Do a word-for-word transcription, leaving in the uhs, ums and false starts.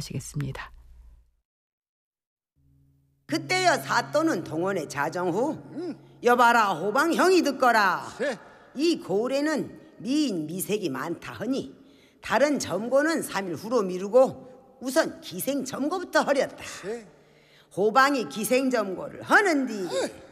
하시겠습니다. 그때여 사또는 동원의 자정후 여봐라 호방 형이 듣거라. 이 고을에는 미인 미색이 많다 하니 다른 점거는 삼 일 후로 미루고 우선 기생점거부터 하렸다. 호방이 기생점거를 하는디